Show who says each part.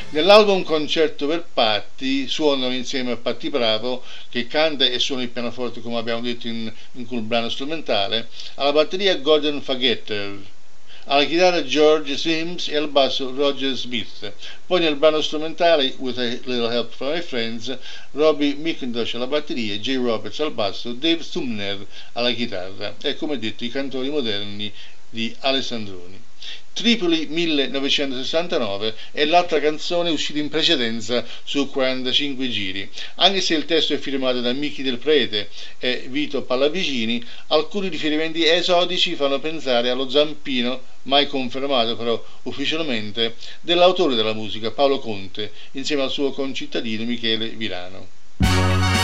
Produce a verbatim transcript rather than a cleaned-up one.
Speaker 1: Nell'album Concerto per Patti suonano insieme a Patti Bravo, che canta e suona il pianoforte come abbiamo detto in, in quel brano strumentale, alla batteria Gordon Fagetter, alla chitarra George Sims e al basso Roger Smith. Poi nel brano strumentale With a Little Help from My Friends, Robbie McIntosh alla batteria, Jay Roberts al basso, Dave Sumner alla chitarra e come detto i cantori moderni di Alessandroni. Tripoli millenovecentosessantanove è l'altra canzone uscita in precedenza su quarantacinque giri. Anche se il testo è firmato da Michi del Prete e Vito Pallavicini, alcuni riferimenti esodici fanno pensare allo zampino, mai confermato però ufficialmente, dell'autore della musica, Paolo Conte, insieme al suo concittadino Michele Virano.